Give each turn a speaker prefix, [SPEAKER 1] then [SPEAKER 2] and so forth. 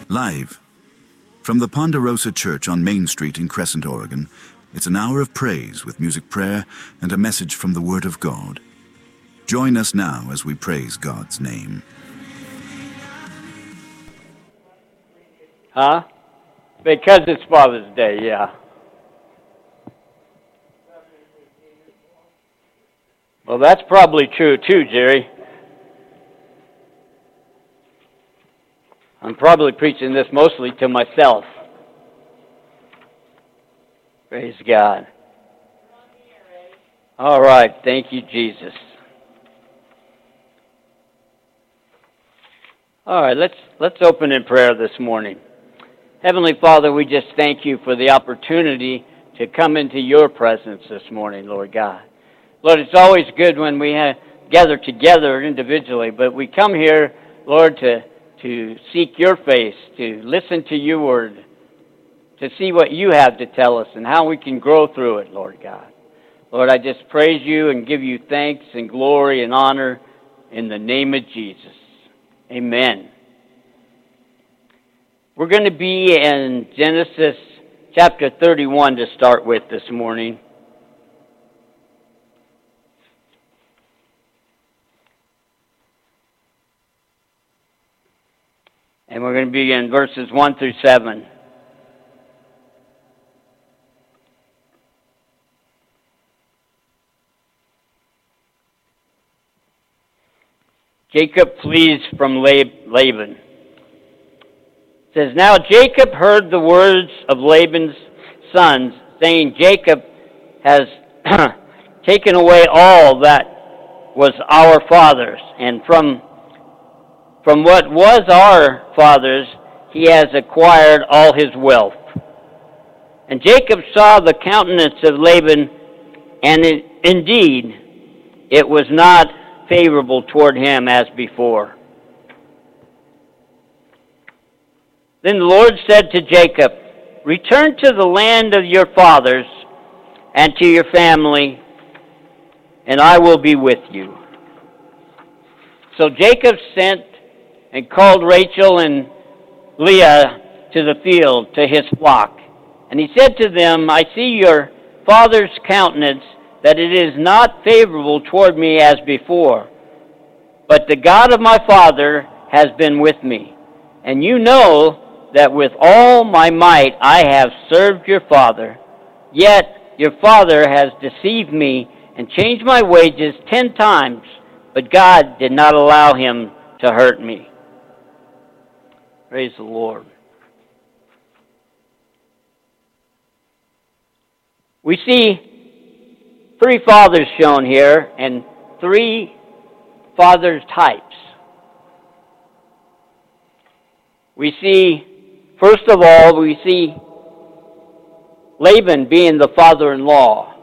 [SPEAKER 1] Live from the Ponderosa Church on Main Street in Crescent, Oregon, it's an hour of praise with music, prayer, and a message from the Word of God. Join us now as we praise God's name.
[SPEAKER 2] Huh? Because it's Father's Day, yeah. Well, that's probably true too, Jerry. I'm probably preaching this mostly to myself. Praise God. All right, thank you, Jesus. All right, let's open in prayer this morning. Heavenly Father, we just thank you for the opportunity to come into your presence this morning, Lord God. Lord, it's always good when we gather together individually, but we come here, Lord, to seek your face, to listen to your word, to see what you have to tell us and how we can grow through it, Lord God. Lord, I just praise you and give you thanks and glory and honor in the name of Jesus. Amen. We're going to be in Genesis chapter 31 to start with this morning. And we're going to be in verses 1 through 7. Jacob flees from Laban. It says, Now Jacob heard the words of Laban's sons, saying, Jacob has taken away all that was our father's, and from what was our father's, he has acquired all his wealth. And Jacob saw the countenance of Laban, and indeed it was not favorable toward him as before. Then the Lord said to Jacob, Return to the land of your fathers and to your family, and I will be with you. So Jacob sent and called Rachel and Leah to the field, to his flock. And he said to them, I see your father's countenance, that it is not favorable toward me as before. But the God of my father has been with me. And you know that with all my might I have served your father. Yet your father has deceived me and changed my wages 10 times, but God did not allow him to hurt me. Praise the Lord. We see 3 fathers shown here and 3 fathers' types. We see, first of all, we see Laban being the father-in-law.